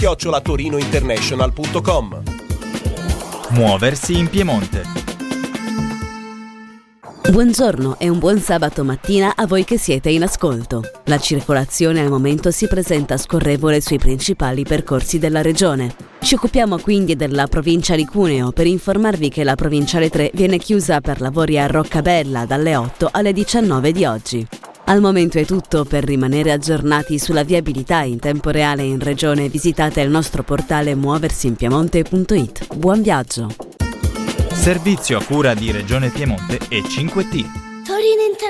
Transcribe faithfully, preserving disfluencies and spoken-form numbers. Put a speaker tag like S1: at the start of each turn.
S1: chiocciola torinointernational punto com.
S2: Muoversi in Piemonte.
S3: Buongiorno e un buon sabato mattina a voi che siete in ascolto. La circolazione al momento si presenta scorrevole sui principali percorsi della regione. Ci occupiamo quindi della provincia di Cuneo per informarvi che la provinciale tre viene chiusa per lavori a Roccabella dalle otto alle diciannove di oggi. Al momento è tutto. Per rimanere aggiornati sulla viabilità in tempo reale in regione visitate il nostro portale muoversinpiemonte punto it. Buon viaggio!
S2: Servizio a cura di Regione Piemonte e cinque T.
S4: Torino